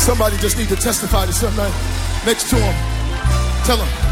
Somebody just need to testify to somebody next to him. Tell him.